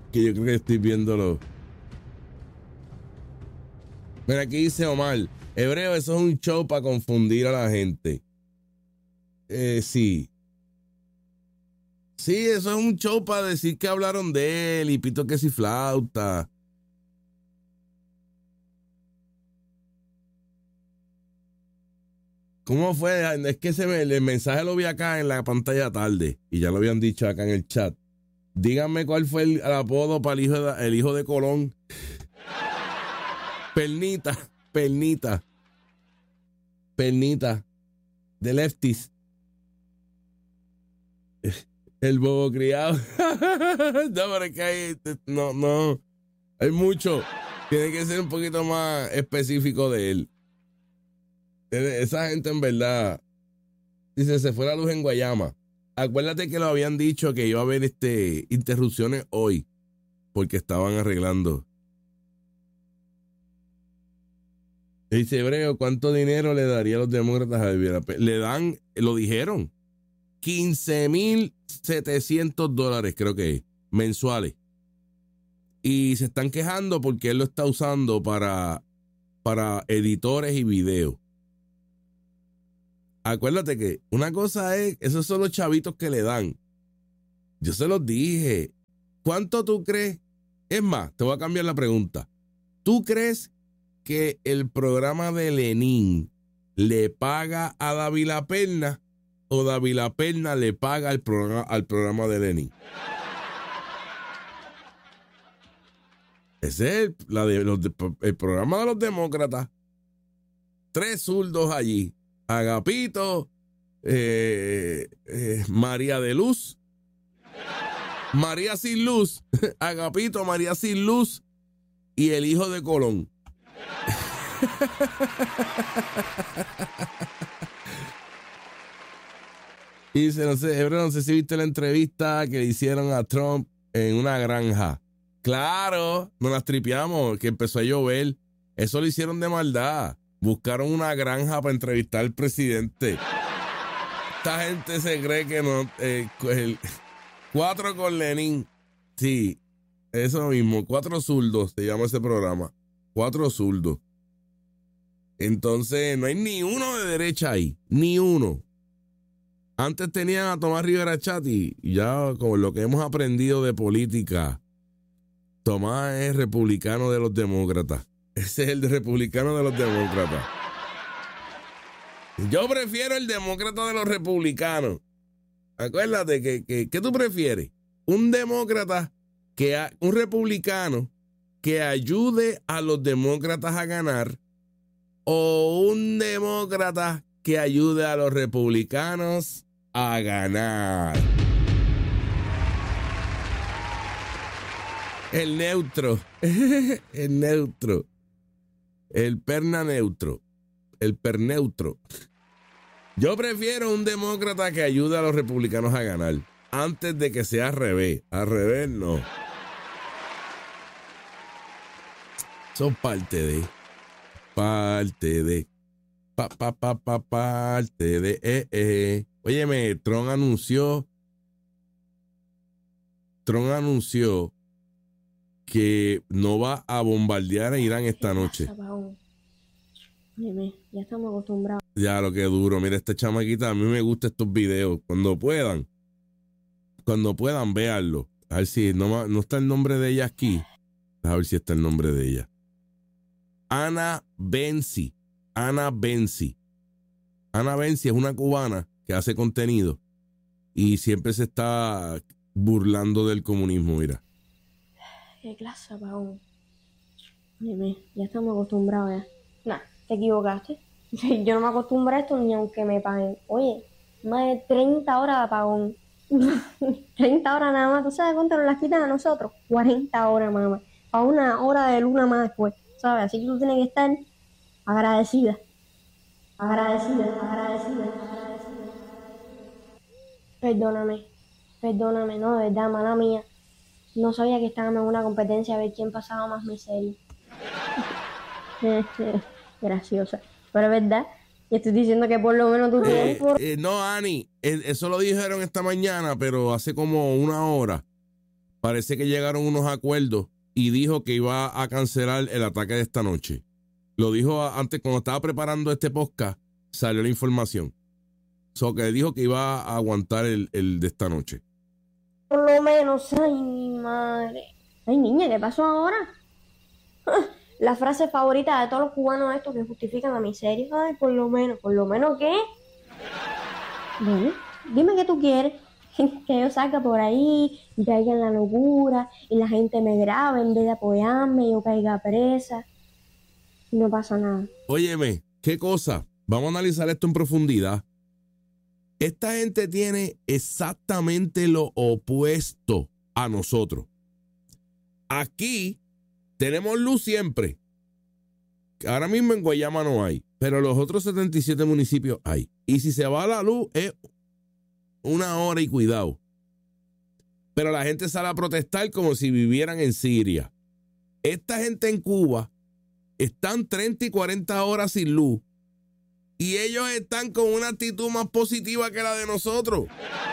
Que yo creo que estoy viéndolo. Mira, aquí dice Omar, Hebreo, eso es un show para confundir a la gente. Sí. Sí, eso es un show para decir que hablaron de él y pito que si flauta. ¿Cómo fue? Es que el mensaje lo vi acá en la pantalla tarde y ya lo habían dicho acá en el chat. Díganme cuál fue el apodo para el hijo de Colón. Pernita, Pernita, Pernita, de Lefties. El bobo criado. No, pero es que hay mucho. Tiene que ser un poquito más específico de él. Esa gente en verdad, dice, se fue la luz en Guayama. Acuérdate que lo habían dicho que iba a haber interrupciones hoy porque estaban arreglando. Dice Hebreo, ¿cuánto dinero le daría a los demócratas a Elvira Pérez? Le dan, lo dijeron, $15,700 creo que es, mensuales. Y se están quejando porque él lo está usando para editores y videos. Acuérdate que una cosa es, esos son los chavitos que le dan. Yo se los dije. ¿Cuánto tú crees? Es más, te voy a cambiar la pregunta. ¿Tú crees que el programa de Lenin le paga a Dávila Perna o Dávila Perna le paga al programa de Lenin? Ese es el programa de los demócratas. 3 zurdos allí. Agapito, María de Luz, María Sin Luz, Agapito, María Sin Luz y el hijo de Colón. Y dice, no sé si viste la entrevista que le hicieron a Trump en una granja. Claro, nos las tripeamos, que empezó a llover. Eso lo hicieron de maldad. Buscaron una granja para entrevistar al presidente. Esta gente se cree que no. 4 con Lenin. Sí, eso mismo. 4 zurdos se llama ese programa. 4 zurdos. Entonces, no hay ni uno de derecha ahí. Ni uno. Antes tenían a Tomás Rivera Chat y ya con lo que hemos aprendido de política, Tomás es republicano de los demócratas. Ese es el republicano de los demócratas. Yo prefiero el demócrata de los republicanos. Acuérdate que tú prefieres. Un demócrata, un republicano que ayude a los demócratas a ganar o un demócrata que ayude a los republicanos a ganar. El neutro. El neutro. El perna neutro. El perneutro. Yo prefiero un demócrata que ayude a los republicanos a ganar antes de que sea al revés. Al revés, no. Son parte de. Parte de. Parte de. Óyeme, Trump anunció que no va a bombardear a Irán esta noche. Ya estamos acostumbrados. Ya, lo que duro. Mira, esta chamaquita, a mí me gustan estos videos. Cuando puedan, véanlo. A ver si no está el nombre de ella aquí. A ver si está el nombre de ella. Ana Benzi. Ana Benzi es una cubana que hace contenido y siempre se está burlando del comunismo, mira. ¿Qué clase, apagón? Ya estamos acostumbrados ya. Nah, te equivocaste. Yo no me acostumbro a esto ni aunque me paguen. Oye, más de 30 horas de apagón. 30 horas nada más. ¿Tú sabes cuánto nos las quitan a nosotros? 40 horas, mamá. A 1 hora de luna más después, ¿sabes? Así que tú tienes que estar agradecida. Perdóname, no, de verdad, mala mía. No sabía que estábamos en una competencia a ver quién pasaba más miseria. Graciosa. Pero es verdad, y estoy diciendo que por lo menos tú tienes... No, Ani, eso lo dijeron esta mañana, pero hace como 1 hora. parece que llegaron unos acuerdos y dijo que iba a cancelar el ataque de esta noche. Lo dijo antes, cuando estaba preparando este podcast, salió la información. Que dijo que iba a aguantar el de esta noche. Por lo menos, ay, mi madre. Ay, niña, ¿qué pasó ahora? La frase favorita de todos los cubanos estos que justifican la miseria. Ay, por lo menos ¿qué? Bueno, dime qué tú quieres. Que yo salga por ahí y caiga en la locura y la gente me grabe en vez de apoyarme y yo caiga presa. Y no pasa nada. Óyeme, ¿qué cosa? Vamos a analizar esto en profundidad. Esta gente tiene exactamente lo opuesto a nosotros. Aquí tenemos luz siempre. Ahora mismo en Guayama no hay, pero los otros 77 municipios hay. Y si se va la luz es 1 hora y cuidado. Pero la gente sale a protestar como si vivieran en Siria. Esta gente en Cuba están 30 y 40 horas sin luz. Y ellos están con una actitud más positiva que la de nosotros.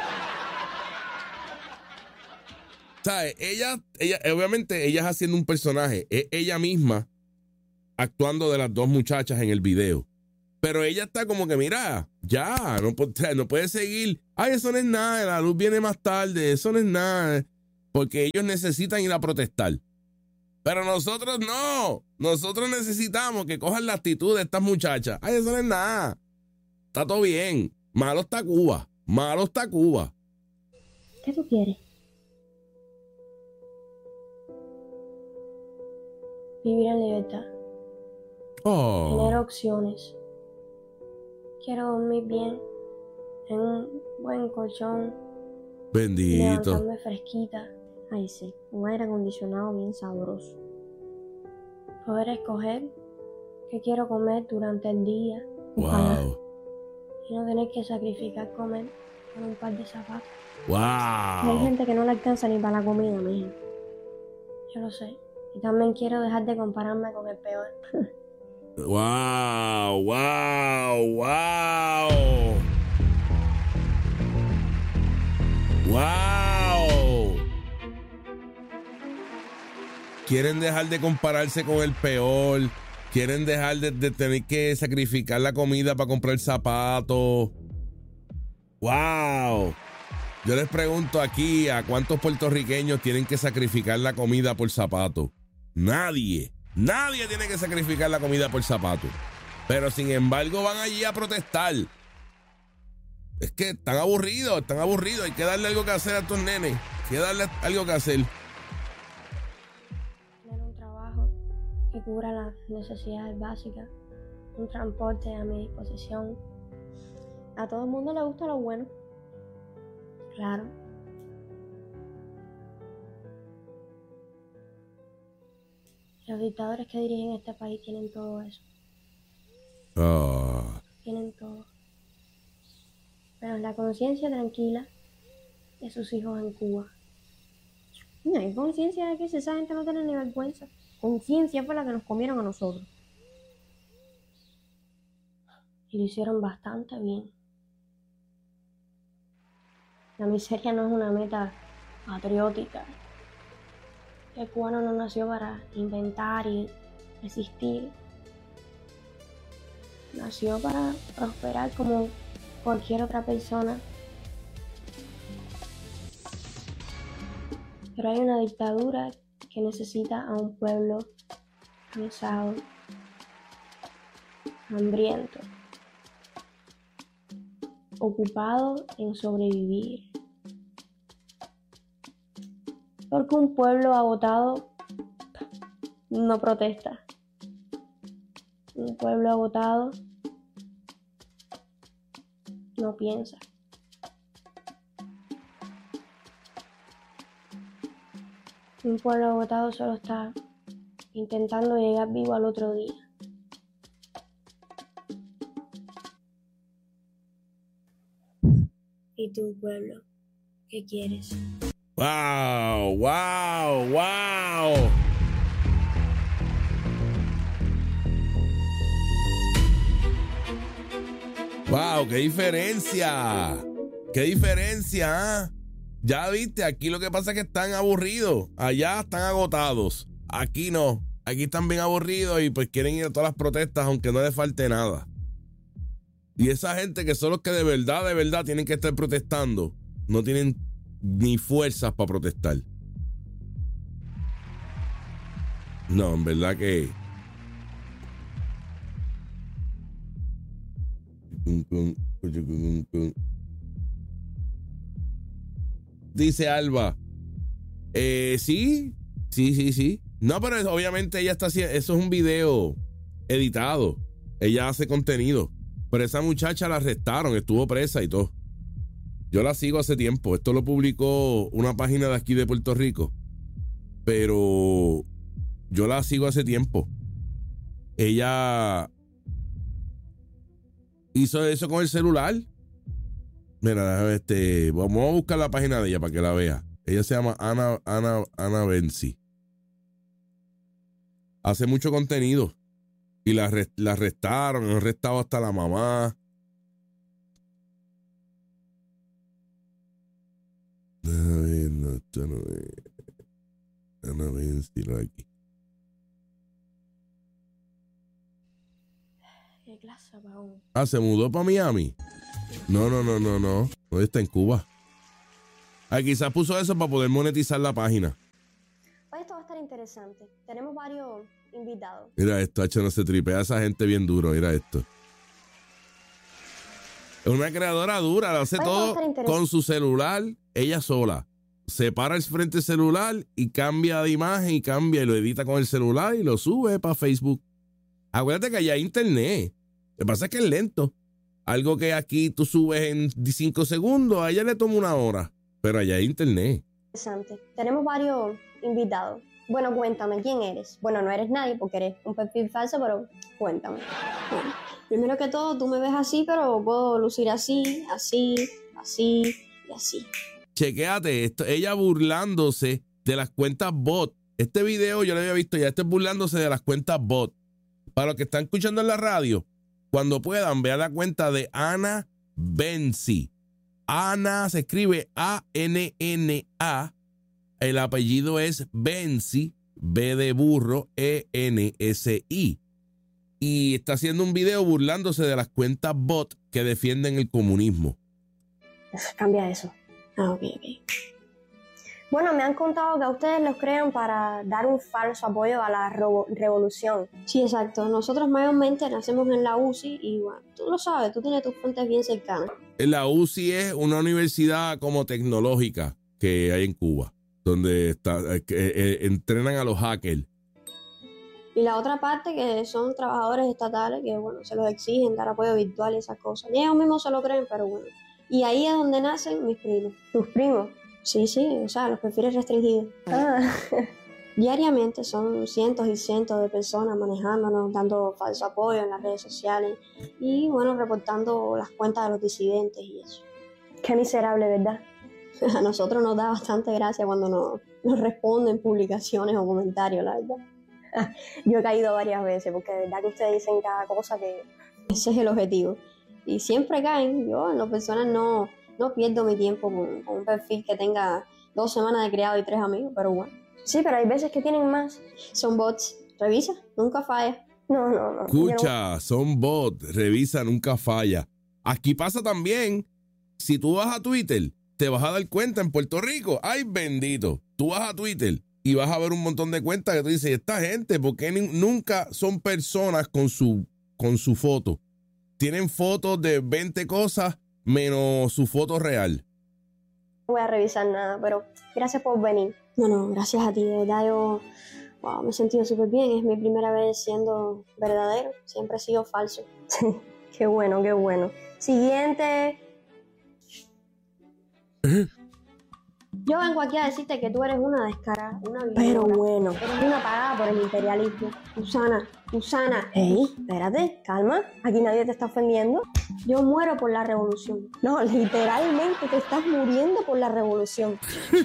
¿Sabes? Ella, obviamente, ella es haciendo un personaje. Es ella misma actuando de las dos muchachas en el video. Pero ella está como que, mira, ya, no puede seguir. Ay, eso no es nada, la luz viene más tarde, eso no es nada. Porque ellos necesitan ir a protestar. Pero nosotros no. Nosotros necesitamos que cojan la actitud de estas muchachas. Ay, eso no es nada. Está todo bien. Malo está Cuba. Malo está Cuba. ¿Qué tú quieres? Vivir en libertad. Tener opciones. Quiero dormir bien. En un buen colchón. Bendito. Levantarme fresquita. Ay, sí, un aire acondicionado bien sabroso. Poder escoger qué quiero comer durante el día. Wow. Y no tener que sacrificar comer por un par de zapatos. Wow. Hay gente que no le alcanza ni para la comida, mija. Yo lo sé. Y también quiero dejar de compararme con el peor. Wow, wow, wow. Wow. Quieren dejar de compararse con el peor. Quieren dejar de tener que sacrificar la comida para comprar zapatos. Wow. Yo les pregunto aquí a cuántos puertorriqueños tienen que sacrificar la comida por zapatos. Nadie. Nadie tiene que sacrificar la comida por zapatos. Pero sin embargo van allí a protestar. Es que están aburridos. Hay que darle algo que hacer a estos nenes. Hay que darle algo que hacer. Tener un trabajo que cubra las necesidades básicas. Un transporte a mi disposición. A todo el mundo le gusta lo bueno. Claro. Los dictadores que dirigen este país tienen todo eso. Tienen todo. Pero la conciencia tranquila de sus hijos en Cuba. No hay conciencia de que esa gente no tiene ni vergüenza. Conciencia fue la que nos comieron a nosotros. Y lo hicieron bastante bien. La miseria no es una meta patriótica. El cubano no nació para inventar y resistir. Nació para prosperar como cualquier otra persona. Pero hay una dictadura que necesita a un pueblo cansado, hambriento, ocupado en sobrevivir. Porque un pueblo agotado no protesta. Un pueblo agotado no piensa. Un pueblo agotado solo está intentando llegar vivo al otro día. ¿Y tú, pueblo, qué quieres? Wow, wow, wow. Wow, qué diferencia. Qué diferencia, ¿eh? Ya viste, aquí lo que pasa es que están aburridos. Allá están agotados. Aquí no. Aquí están bien aburridos y pues quieren ir a todas las protestas aunque no les falte nada. Y esa gente que son los que de verdad tienen que estar protestando, no tienen ni fuerzas para protestar. No, en verdad que... Dice Alba. Sí. No, pero obviamente ella está haciendo... Eso es un video editado. Ella hace contenido. Pero esa muchacha la arrestaron, estuvo presa y todo. Yo la sigo hace tiempo. Esto lo publicó una página de aquí de Puerto Rico. Pero yo la sigo hace tiempo. Ella hizo eso con el celular. Mira, vamos a buscar la página de ella para que la vea. Ella se llama Ana Benzi. Hace mucho contenido. Y la arrestaron, han arrestado hasta la mamá. A ver, no, esto no es. Ana Benzi, no aquí. ¿Qué clase, Pau? Ah, ¿se mudó para Miami? No. No está en Cuba. Ah, quizás puso eso para poder monetizar la página. Oye, esto va a estar interesante. Tenemos varios invitados. Mira esto, H, no se tripea a esa gente bien duro. Mira esto. Es una creadora dura, lo hace todo con su celular, ella sola. Se para el frente del celular y cambia de imagen y lo edita con el celular y lo sube para Facebook. Acuérdate que allá hay internet. Lo que pasa es que es lento. Algo que aquí tú subes en 5 segundos, a ella le toma 1 hora. Pero allá hay internet. Interesante. Tenemos varios invitados. Bueno, cuéntame, ¿quién eres? Bueno, no eres nadie porque eres un perfil falso, pero cuéntame. Bueno, primero que todo, tú me ves así, pero puedo lucir así y así. Chequéate esto, ella burlándose de las cuentas bot. Este video yo lo había visto ya, burlándose de las cuentas bot. Para los que están escuchando en la radio, cuando puedan, vean la cuenta de Ana Benzi. Ana se escribe A-N-N-A. El apellido es Benzi, B de burro, E-N-S-I. Y está haciendo un video burlándose de las cuentas bot que defienden el comunismo. Cambia eso. Ok. Bueno, me han contado que a ustedes los crean para dar un falso apoyo a la revolución. Sí, exacto. Nosotros mayormente nacemos en la UCI y bueno, tú lo sabes, tú tienes tus fuentes bien cercanas. La UCI es una universidad como tecnológica que hay en Cuba, donde entrenan a los hackers. Y la otra parte que son trabajadores estatales que, bueno, se los exigen dar apoyo virtual y esas cosas. Y ellos mismos se lo creen, pero bueno. Y ahí es donde nacen mis primos. ¿Tus primos? Sí, o sea, los perfiles restringidos. Diariamente son cientos y cientos de personas manejándonos, dando falso apoyo en las redes sociales y, bueno, reportando las cuentas de los disidentes y eso. Qué miserable, ¿verdad? A nosotros nos da bastante gracia cuando nos responden publicaciones o comentarios, la verdad. Yo he caído varias veces porque de verdad que ustedes dicen cada cosa que ese es el objetivo. Y siempre caen. Yo en lo personal no pierdo mi tiempo con un perfil que tenga 2 semanas de criado y 3 amigos, pero bueno. Sí, pero hay veces que tienen más. Son bots. Revisa, nunca falla. No. Escucha, son bots. Revisa, nunca falla. Aquí pasa también. Si tú vas a Twitter, te vas a dar cuenta en Puerto Rico. ¡Ay, bendito! Tú vas a Twitter y vas a ver un montón de cuentas que tú dices, esta gente, ¿por qué nunca son personas con su foto? Tienen fotos de 20 cosas menos su foto real. No voy a revisar nada, pero gracias por venir. No, gracias a ti. De verdad yo me he sentido súper bien. Es mi primera vez siendo verdadero. Siempre he sido falso. Qué bueno. Siguiente. Yo vengo aquí a decirte que tú eres una descarada, una violadora. Pero bueno. Eres una pagada por el imperialismo. Susana. Ey, espérate, calma. Aquí nadie te está ofendiendo. Yo muero por la revolución. No, literalmente te estás muriendo por la revolución.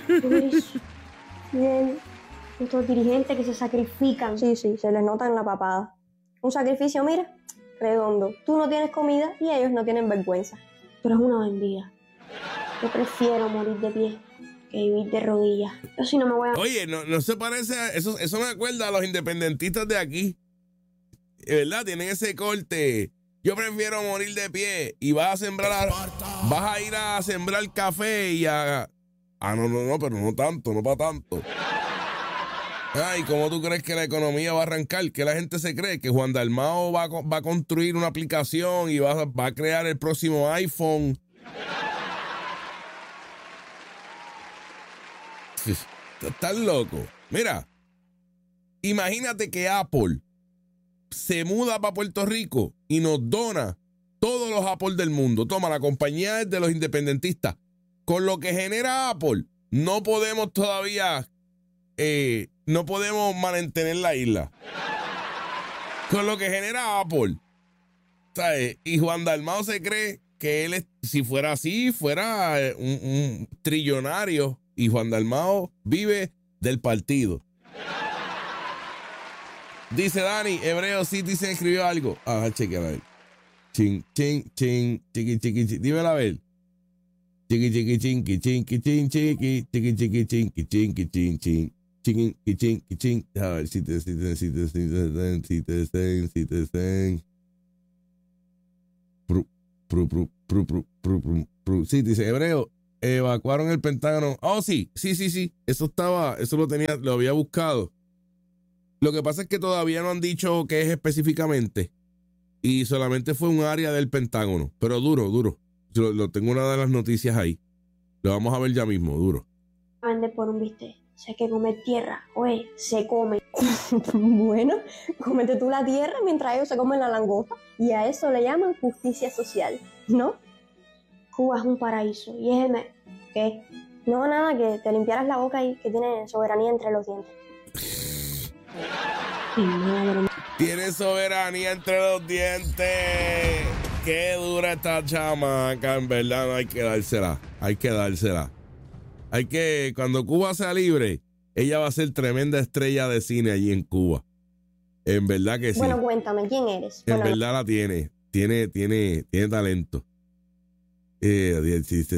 Bien. Estos dirigentes que se sacrifican. Sí, se les nota en la papada. Un sacrificio, mira, redondo. Tú no tienes comida y ellos no tienen vergüenza. Tú eres una vendida. Yo prefiero morir de pie. que vivir de rodillas. Yo sí no me voy a... Oye, no se parece a... Eso me acuerda a los independentistas de aquí. ¿Verdad? Tienen ese corte. Yo prefiero morir de pie. Y vas a ir a sembrar café y a... no, pero no tanto, no para tanto. Ay, ¿cómo tú crees que la economía va a arrancar? ¿Qué la gente se cree? ¿Que Juan Dalmao va a construir una aplicación y va a crear el próximo iPhone? Estás loco. Mira, imagínate que Apple se muda para Puerto Rico y nos dona todos los Apple del mundo. Toma, la compañía es de los independentistas. Con lo que genera Apple, no podemos todavía... no podemos mantener la isla. Con lo que genera Apple. ¿Sabes? Y Juan Dalmao se cree que él, si fuera así, fuera un trillonario. Y Juan Dalmao vive del partido. Dice Dani, Hebreo City se escribió algo. Chequear a ver. Chin, chin, chin, chiqui, chiqui, chiqui. Dímelo a ver. Chiqui, chiqui, chinqui, chinqui, chin, chiqui, chiqui, chiqui, chinqui, chinqui, chin, chin. Chiquín, quichín, quichín. A ver, si te sí, dice Hebreo, evacuaron el Pentágono. Oh, sí. Eso lo había buscado. Lo que pasa es que todavía no han dicho qué es específicamente. Y solamente fue un área del Pentágono. Pero duro. Lo tengo una de las noticias ahí. Lo vamos a ver ya mismo, duro. Vender por un bistec. Si hay que comer tierra, oye, se come. Bueno, cómete tú la tierra mientras ellos se comen la langosta. Y a eso le llaman justicia social, ¿no? Cuba es un paraíso. Y es ¿qué? No, nada, que te limpiaras la boca y que tiene soberanía entre los dientes. Tiene soberanía entre los dientes. Qué dura esta chamaca, en verdad, no hay que dársela. Cuando Cuba sea libre, ella va a ser tremenda estrella de cine allí en Cuba. En verdad que sí. Bueno, cuéntame, ¿quién eres? En verdad la tiene. Tiene talento. ¿Qué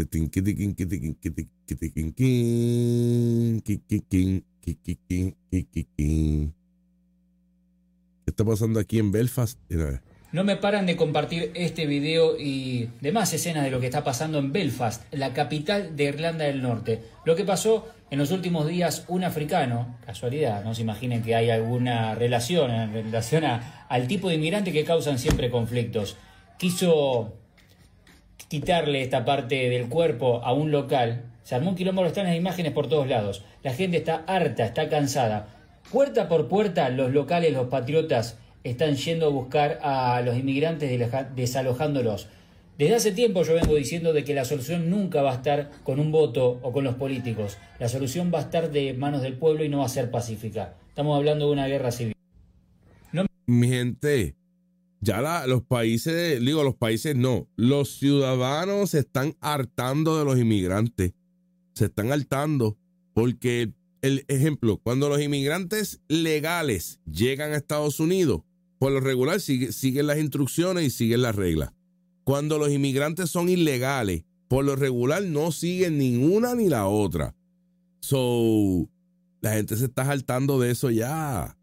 está pasando aquí en Belfast? No me paran de compartir este video y demás escenas de lo que está pasando en Belfast, la capital de Irlanda del Norte. Lo que pasó en los últimos días, un africano, casualidad, no se imaginen que hay alguna relación en relación al tipo de inmigrante que causan siempre conflictos. Quiso quitarle esta parte del cuerpo a un local. Se armó un quilombo, están las imágenes por todos lados. La gente está harta, está cansada. Puerta por puerta, los locales, los patriotas, están yendo a buscar a los inmigrantes desalojándolos. Desde hace tiempo yo vengo diciendo de que la solución nunca va a estar con un voto o con los políticos. La solución va a estar de manos del pueblo y no va a ser pacífica. Estamos hablando de una guerra civil. Mi gente, ya los países no, los ciudadanos se están hartando de los inmigrantes. Se están hartando porque, el ejemplo, cuando los inmigrantes legales llegan a Estados Unidos, por lo regular siguen las instrucciones y siguen las reglas. Cuando los inmigrantes son ilegales, por lo regular no siguen ninguna ni la otra. So, la gente se está hartando de eso ya.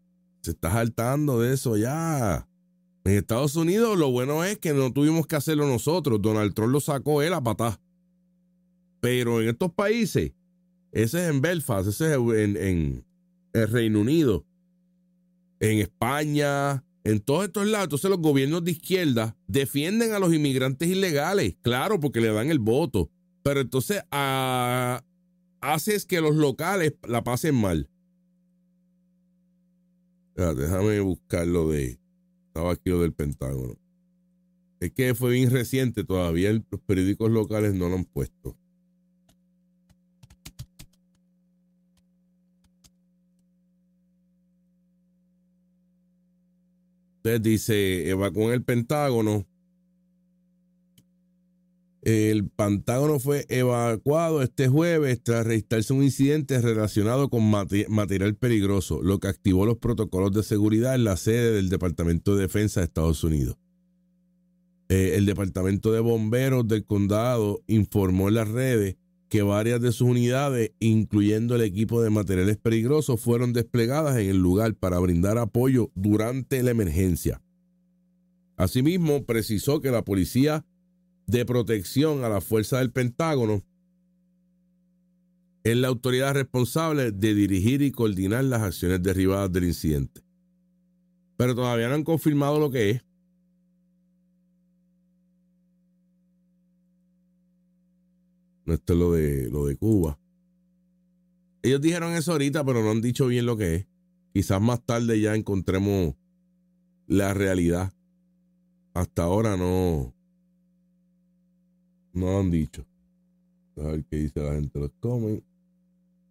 En Estados Unidos lo bueno es que no tuvimos que hacerlo nosotros. Donald Trump lo sacó él a patá. Pero en estos países, ese es en Belfast, ese es en el Reino Unido, en España, en todos estos lados. Entonces los gobiernos de izquierda defienden a los inmigrantes ilegales, claro, porque le dan el voto. Pero entonces haces que los locales la pasen mal. Déjame buscar estaba aquí lo del Pentágono. Es que fue bien reciente, todavía los periódicos locales no lo han puesto. Entonces dice, evacuó el Pentágono. El Pentágono fue evacuado este jueves tras registrarse un incidente relacionado con material peligroso, lo que activó los protocolos de seguridad en la sede del Departamento de Defensa de Estados Unidos. El Departamento de Bomberos del condado informó en las redes que varias de sus unidades, incluyendo el equipo de materiales peligrosos, fueron desplegadas en el lugar para brindar apoyo durante la emergencia. Asimismo, precisó que la Policía de Protección a la Fuerza del Pentágono es la autoridad responsable de dirigir y coordinar las acciones derivadas del incidente. Pero todavía no han confirmado lo que es. Esto es lo de Cuba. Ellos dijeron eso ahorita, pero no han dicho bien lo que es. Quizás más tarde ya encontremos la realidad. Hasta ahora no lo han dicho. A ver qué dice la gente de los comments.